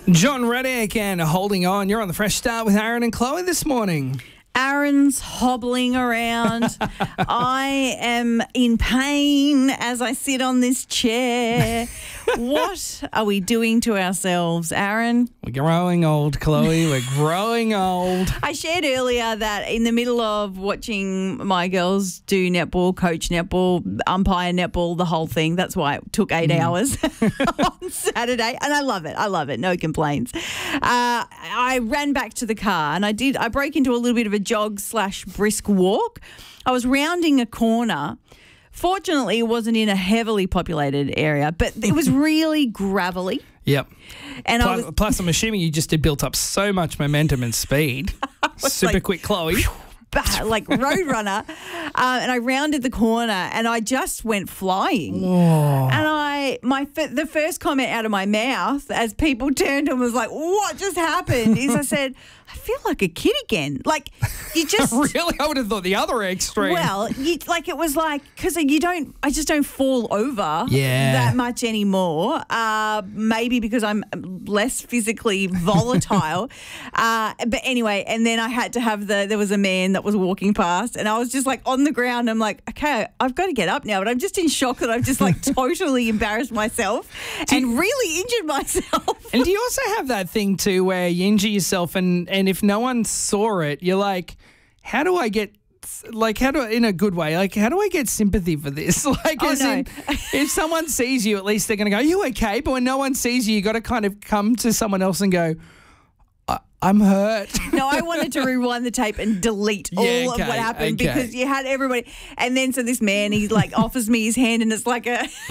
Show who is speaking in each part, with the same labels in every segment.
Speaker 1: John Reddick and Holding On. You're on the Fresh Start with Aaron and Chloe this morning.
Speaker 2: Aaron's hobbling around. I am in pain as I sit on this chair. What are we doing to ourselves, Aaron?
Speaker 1: We're growing old, Chloe. We're growing old.
Speaker 2: I shared earlier that in the middle of watching my girls do netball, coach netball, umpire netball, the whole thing, that's why it took 8 hours on Saturday. And I love it. I love it. No complaints. I ran back to the car and I broke into a little bit of a jog/brisk walk. I was rounding a corner. Fortunately, it wasn't in a heavily populated area, but it was really gravelly.
Speaker 1: Yep.
Speaker 2: And
Speaker 1: plus, I'm assuming you just had built up so much momentum and speed. Super quick, Chloe.
Speaker 2: Like Roadrunner, and I rounded the corner and I just went flying.
Speaker 1: Whoa.
Speaker 2: And the first comment out of my mouth as people turned and was like, "What just happened?" is I said, "I feel like a kid again." Like you just
Speaker 1: really, I would have thought the other extreme.
Speaker 2: Well, it was like because I just don't fall over that much anymore. Maybe because I'm less physically volatile. But anyway, and then I had to have there was a man that was walking past and I was just like on the ground. I'm like, okay, I've got to get up now, but I'm just in shock that I've just like totally embarrassed myself and really injured myself.
Speaker 1: And do you also have that thing too where you injure yourself and if no one saw it, you're like, how do I get in a good way, like, how do I get sympathy for this? Like, if someone sees you, at least they're going to go, are you okay? But when no one sees you, you got to kind of come to someone else and go, I'm hurt.
Speaker 2: No, I wanted to rewind the tape and delete all of what happened because you had everybody. And then so this man, he like offers me his hand and it's like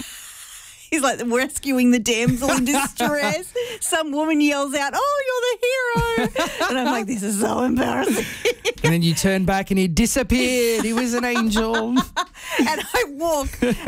Speaker 2: he's like rescuing the damsel in distress. Some woman yells out, "Oh, you're the hero." And I'm like, this is so embarrassing.
Speaker 1: And then you turn back and he disappeared. He was an angel.
Speaker 2: And I walk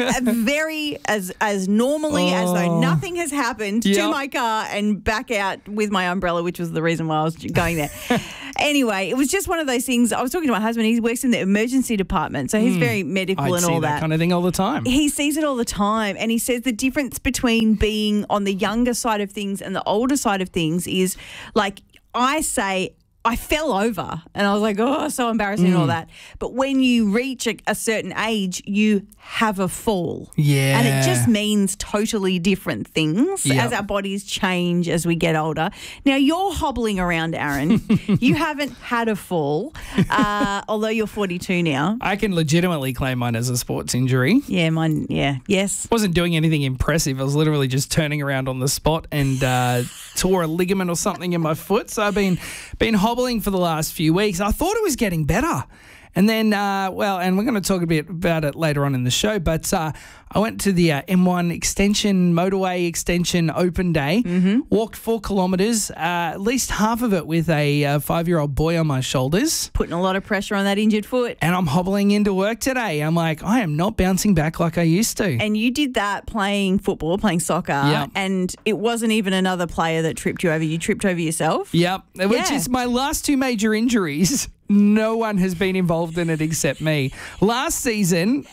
Speaker 2: very as normally as though nothing has happened to my car and back out with my umbrella, which was the reason why I was going there. Anyway, it was just one of those things. I was talking to my husband. He works in the emergency department, so he's very medical and all
Speaker 1: that kind of thing all the time.
Speaker 2: He sees it all the time, and he says the difference between being on the younger side of things and the older side of things is, like, I say, I fell over and I was like, oh, so embarrassing and all that. But when you reach a certain age, you have a fall.
Speaker 1: Yeah.
Speaker 2: And it just means totally different things as our bodies change as we get older. Now, you're hobbling around, Aaron. You haven't had a fall, although you're 42 now.
Speaker 1: I can legitimately claim mine as a sports injury.
Speaker 2: Yeah, mine, yes.
Speaker 1: Wasn't doing anything impressive. I was literally just turning around on the spot and tore a ligament or something in my foot. So I've been hobbling for the last few weeks. I thought it was getting better. And then, and we're going to talk a bit about it later on in the show, but I went to the M1 motorway extension open day, walked 4 kilometres, at least half of it with a 5-year-old boy on my shoulders.
Speaker 2: Putting a lot of pressure on that injured foot.
Speaker 1: And I'm hobbling into work today. I'm like, I am not bouncing back like I used to.
Speaker 2: And you did that playing football, playing soccer, and it wasn't even another player that tripped you over. You tripped over yourself?
Speaker 1: Yep, which is my last 2 major injuries. No one has been involved in it except me. Last season,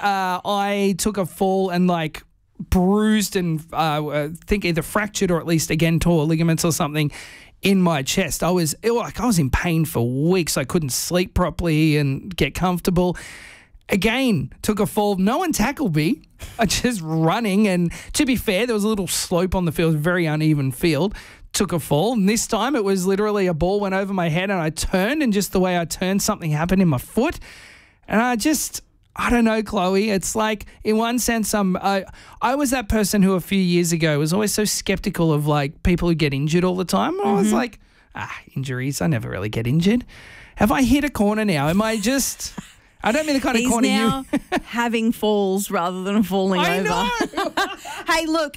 Speaker 1: I took a fall and bruised and I think either fractured or at least again tore ligaments or something in my chest. I was in pain for weeks. I couldn't sleep properly and get comfortable. Again, took a fall. No one tackled me. I just running, and to be fair, there was a little slope on the field, very uneven field. Took a fall, and this time it was literally a ball went over my head and I turned, and just the way I turned, something happened in my foot. And I don't know, Chloe. It's like, in one sense, I was that person who a few years ago was always so skeptical of people who get injured all the time. I was like, injuries, I never really get injured. Have I hit a corner now? Am I just... I don't mean the kind of corner you...
Speaker 2: He's now having falls rather than falling over.
Speaker 1: I know!
Speaker 2: Hey, look,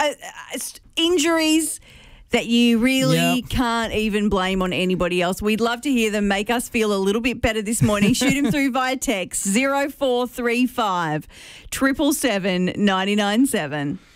Speaker 2: injuries that you really can't even blame on anybody else. We'd love to hear them. Make us feel a little bit better this morning. Shoot them through via text 0435 777 997.